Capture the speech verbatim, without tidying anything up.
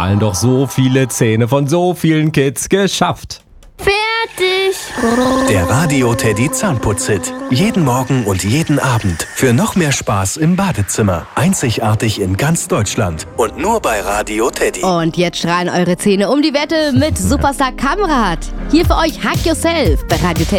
malen doch so viele Zähne von so vielen Kids. Geschafft. Fertig. Der Radio Teddy Zahnputz-Hit. Jeden Morgen und jeden Abend. Für noch mehr Spaß im Badezimmer. Einzigartig in ganz Deutschland. Und nur bei Radio Teddy. Und jetzt strahlen eure Zähne um die Wette mit Superstar Kamrat. Hier für euch Hack Yourself bei Radio Teddy.